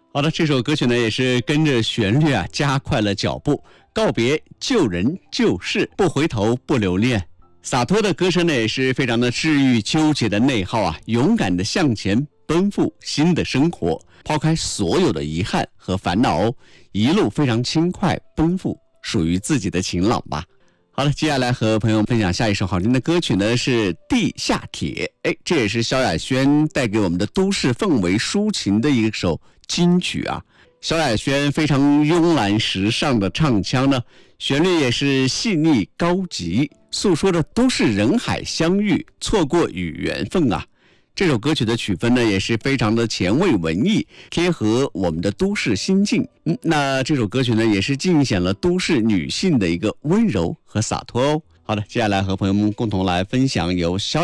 好的，这首歌曲呢也是跟着旋律加快了脚步，告别旧人旧事，不回头不留恋。洒脱的歌声呢也是非常的治愈纠结的内耗勇敢的向前奔赴新的生活，抛开所有的遗憾和烦恼一路非常轻快奔赴属于自己的晴朗吧。好了，接下来和朋友们分享下一首好听的歌曲呢，是《地下铁》。这也是萧亚轩带给我们的都市氛围抒情的一首金曲萧亚轩非常慵懒时尚的唱腔呢，旋律也是细腻高级，诉说的都是人海相遇，错过与缘分这首歌曲的曲风呢也是非常的前卫文艺，贴合我们的都市心境。那这首歌曲呢也是尽显了都市女性的一个温柔和洒脱好的，接下来和朋友们共同来分享由萧